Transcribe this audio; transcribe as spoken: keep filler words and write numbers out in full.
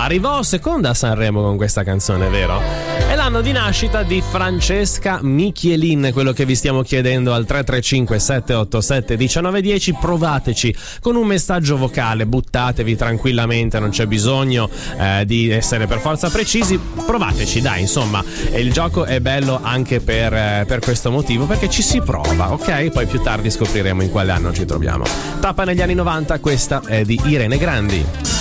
arrivò seconda a Sanremo con questa canzone, vero? È l'anno di nascita di Francesca Michelin, quello che vi stiamo chiedendo al tre tre cinque sette otto sette uno nove uno zero. Provateci con un messaggio vocale, buttatevi tranquillamente, non c'è bisogno eh, di essere per forza precisi, provateci, dai, insomma, e il gioco è bello anche per, eh, per questo motivo, perché ci si prova, ok? Poi più tardi scopriremo in quale anno ci troviamo. Tappa negli anni novanta, questa è di Irene Grandi.